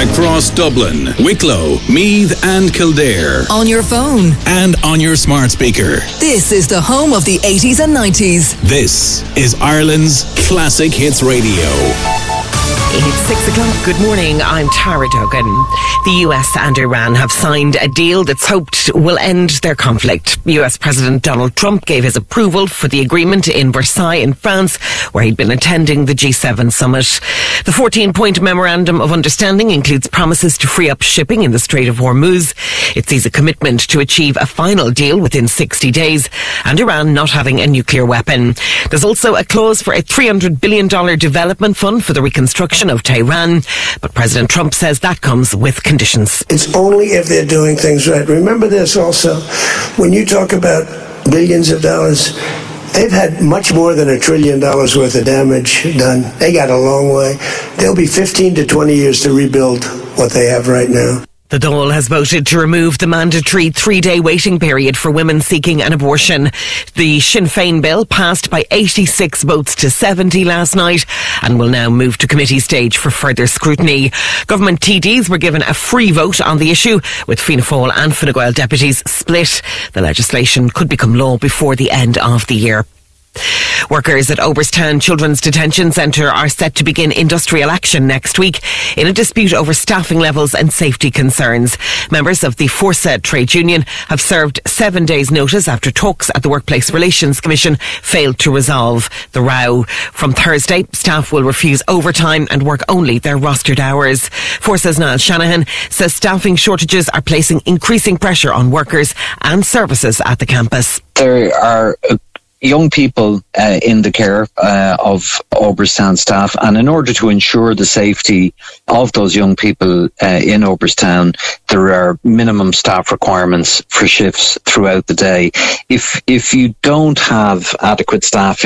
across Dublin, Wicklow, Meath and Kildare. On your phone. And on your smart speaker. This is the home of the 80s and 90s. This is Ireland's Classic Hits Radio. It's 6 o'clock. Good morning. I'm Tara Duggan. The US and Iran have signed a deal that's hoped will end their conflict. US President Donald Trump gave his approval for the agreement in Versailles in France, where he'd been attending the G7 summit. The 14-point memorandum of understanding includes promises to free up shipping in the Strait of Hormuz. It sees a commitment to achieve a final deal within 60 days and Iran not having a nuclear weapon. There's also a clause for a $300 billion development fund for the reconstruction of Tehran, but President Trump says that comes with conditions. It's only if they're doing things right. Remember this also, when you talk about billions of dollars, they've had much more than $1 trillion worth of damage done. They got a long way. There'll be 15 to 20 years to rebuild what they have right now. The Dáil has voted to remove the mandatory 3-day waiting period for women seeking an abortion. The Sinn Féin bill passed by 86 votes to 70 last night and will now move to committee stage for further scrutiny. Government TDs were given a free vote on the issue, with Fianna Fáil and Fine Gael deputies split. The legislation could become law before the end of the year. Workers at Oberstown Children's Detention Centre are set to begin industrial action next week in a dispute over staffing levels and safety concerns. Members of the Forsa trade union have served 7 days' notice after talks at the Workplace Relations Commission failed to resolve the row. From Thursday, staff will refuse overtime and work only their rostered hours. Forsa's Niall Shanahan says staffing shortages are placing increasing pressure on workers and services at the campus. There are young people in the care of Oberstown staff, and in order to ensure the safety of those young people in Oberstown, there are minimum staff requirements for shifts throughout the day. If you don't have adequate staff